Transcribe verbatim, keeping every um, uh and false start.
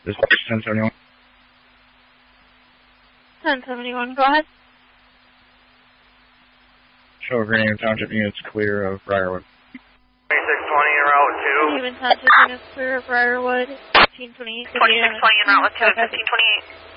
This is ten seventy-one. ten seventy-one, go ahead. Show Greenhaven Township units clear of Briarwood. twenty-six twenty en route two. Greenhaven Township units clear of Briarwood. fifteen twenty-eight. twenty-six twenty en route with two at fifteen twenty-eight.